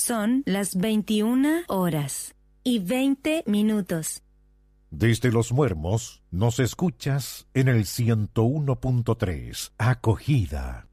Son las 21:20. Desde Los Muermos nos escuchas en el 101.3. Acogida.